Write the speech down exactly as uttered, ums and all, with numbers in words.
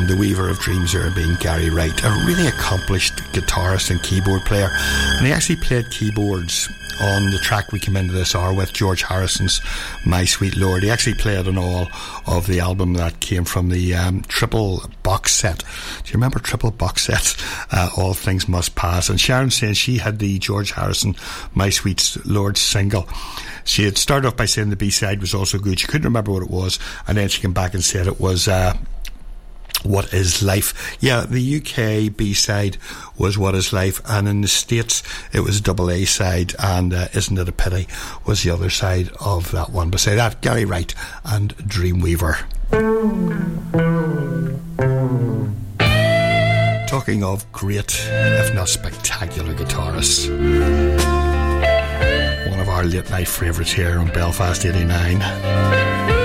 and the weaver of dreams there being Gary Wright, a really accomplished guitarist and keyboard player, and he actually played keyboards on the track we came into this hour with, George Harrison's My Sweet Lord. He actually played on all of the album that came from the um, triple box set. Do you remember triple box sets? Uh, All Things Must Pass. And Sharon saying she had the George Harrison My Sweet Lord single. She had started off by saying the B-side was also good. She couldn't remember what it was, and then she came back and said it was uh, What Is Life. Yeah, the U K B-side was What Is Life, and in the States it was double A side, and uh, Isn't It a Pity was the other side of that one. Beside that, Gary Wright and Dreamweaver. Talking of great, if not spectacular guitarists, one of our late night favourites here on Belfast eighty-nine.